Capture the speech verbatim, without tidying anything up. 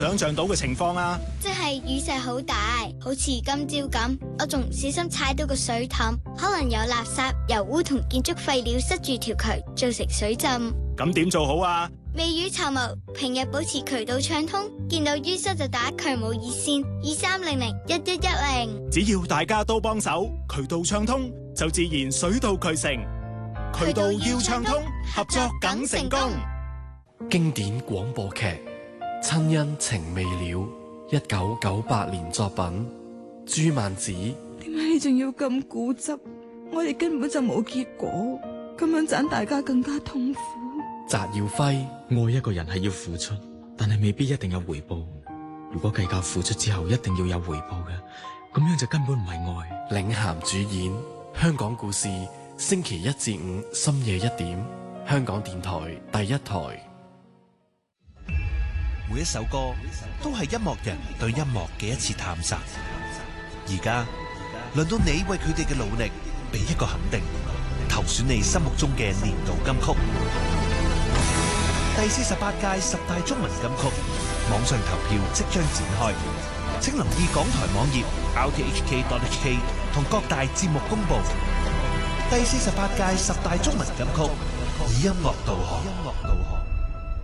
想象到嘅情況啊？ 即係雨勢好大，好似今朝咁，我仲唔小心踩到個水凼，可能有垃圾、油污同建築廢料塞住條渠，造成水浸。 咁點做好啊？ 未雨綢繆，平日保持渠道暢通，見到淤塞就打渠務熱線二三零零一一一零。 只要大家都幫手，渠道暢通，就自然水到渠成。渠道要暢通，合作梗成功。 經典廣播劇《親恩情未了》，一九九八年作品。朱曼子， 點解你仲要咁固執？我哋根本就冇結果，咁樣盞大家更加痛苦。 翟耀輝， 愛一個人係要付出，但係未必一定有回報。如果計較付出之後一定要有回報嘅，咁樣就根本唔係愛。 領銜主演，香港故事，星期一至五深夜一點，香港電台第一台。 每一首歌都係音樂人對音樂嘅一次探索。而家輪到你為佢哋嘅努力俾一個肯定，投選你心目中嘅年度金曲。第四十八屆十大中文金曲網上投票即將展開，請留意港台網頁 r t h k dot h k 同各大節目公布。第四十八屆十大中文金曲以音樂導航。